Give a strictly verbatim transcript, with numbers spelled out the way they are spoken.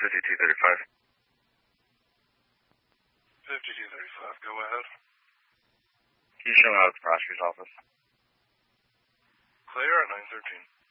fifty-two thirty-five. fifty-two thirty-five, go ahead. Can you show me out at the prosecutor's office? Clear at nine thirteen.